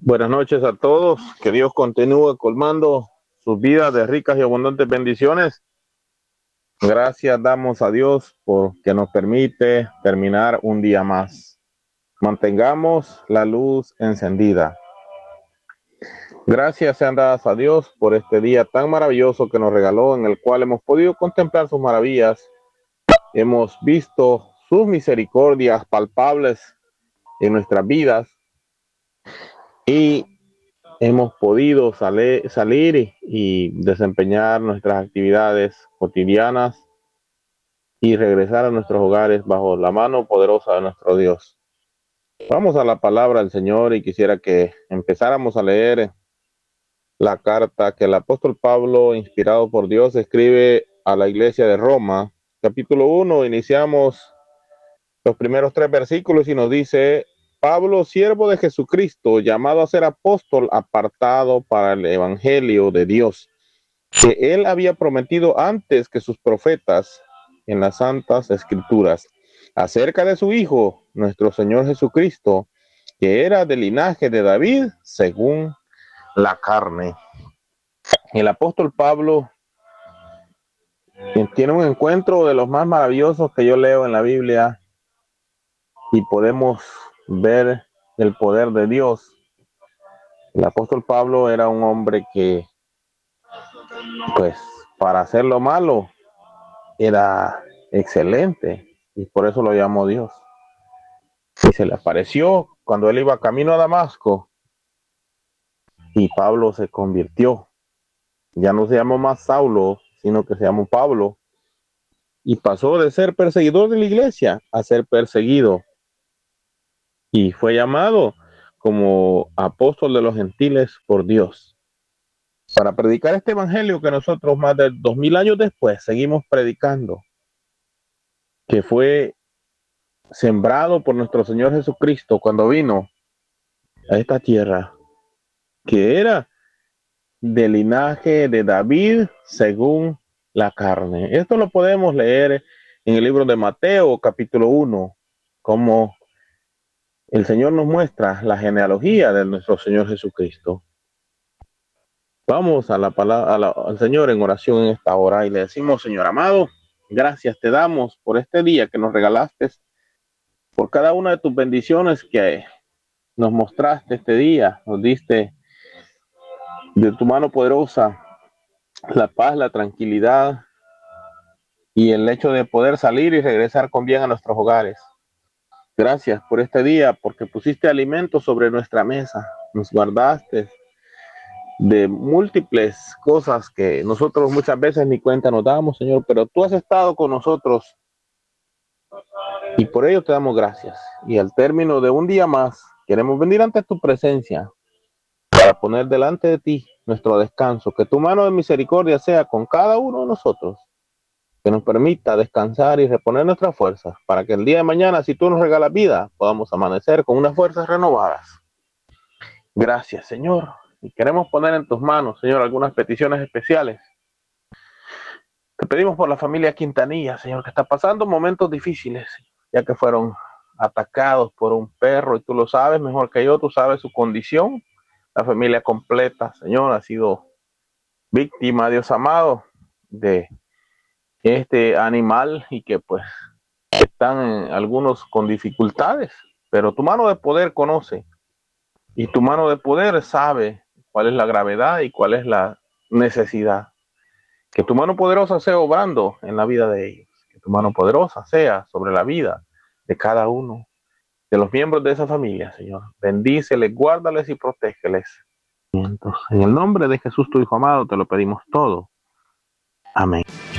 Buenas noches a todos. Que Dios continúe colmando sus vidas de ricas y abundantes bendiciones. Gracias damos a Dios porque nos permite terminar un día más. Mantengamos la luz encendida. Gracias sean dadas a Dios por este día tan maravilloso que nos regaló, en el cual hemos podido contemplar sus maravillas. Hemos visto sus misericordias palpables en nuestras vidas y hemos podido salir y desempeñar nuestras actividades cotidianas y regresar a nuestros hogares bajo la mano poderosa de nuestro Dios. Vamos a la palabra del Señor y quisiera que empezáramos a leer la carta que el apóstol Pablo, inspirado por Dios, escribe a la iglesia de Roma. Capítulo 1, iniciamos los primeros 3 versículos y nos dice: Pablo, siervo de Jesucristo, llamado a ser apóstol, apartado para el evangelio de Dios, que él había prometido antes que sus profetas en las santas escrituras, acerca de su Hijo, nuestro Señor Jesucristo, que era del linaje de David según la carne. El apóstol Pablo tiene un encuentro de los más maravillosos que yo leo en la Biblia, y podemos ver el poder de Dios. El apóstol Pablo era un hombre que, pues, para hacer lo malo, era excelente, y por eso lo llamó Dios. Y se le apareció cuando él iba camino a Damasco, y Pablo se convirtió. Ya no se llamó más Saulo, sino que se llamó Pablo, y pasó de ser perseguidor de la iglesia a ser perseguido, y fue llamado como apóstol de los gentiles por Dios, para predicar este evangelio que nosotros más de 2000 años después seguimos predicando, que fue sembrado por nuestro Señor Jesucristo cuando vino a esta tierra, que era del linaje de David según la carne. Esto lo podemos leer en el libro de Mateo, capítulo 1, como el Señor nos muestra la genealogía de nuestro Señor Jesucristo. Vamos a la palabra, al Señor en oración en esta hora y le decimos: Señor amado, gracias te damos por este día que nos regalaste, por cada una de tus bendiciones que nos mostraste este día. Nos diste de tu mano poderosa la paz, la tranquilidad y el hecho de poder salir y regresar con bien a nuestros hogares. Gracias por este día, porque pusiste alimento sobre nuestra mesa, nos guardaste de múltiples cosas que nosotros muchas veces ni cuenta nos damos, Señor, pero tú has estado con nosotros y por ello te damos gracias. Y al término de un día más, queremos venir ante tu presencia para poner delante de ti nuestro descanso. Que tu mano de misericordia sea con cada uno de nosotros, que nos permita descansar y reponer nuestras fuerzas, para que el día de mañana, si tú nos regalas vida, podamos amanecer con unas fuerzas renovadas. Gracias, Señor. Y queremos poner en tus manos, Señor, algunas peticiones especiales. Te pedimos por la familia Quintanilla, Señor, que está pasando momentos difíciles, ya que fueron atacados por un perro, y tú lo sabes mejor que yo, tú sabes su condición. La familia completa, Señor, ha sido víctima, Dios amado, de este animal, y que pues están algunos con dificultades, pero tu mano de poder conoce, y tu mano de poder sabe cuál es la gravedad y cuál es la necesidad. Que tu mano poderosa sea obrando en la vida de ellos. Que tu mano poderosa sea sobre la vida de cada uno de los miembros de esa familia, Señor. Bendíceles, guárdales y protégeles. En el nombre de Jesús, tu Hijo amado, te lo pedimos todo. Amén.